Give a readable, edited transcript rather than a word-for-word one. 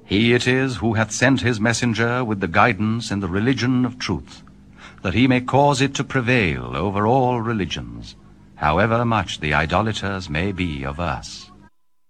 He it is who hath sent his messenger with the guidance and the religion of truth, that he may cause it to prevail over all religions, however much the idolaters may be averse.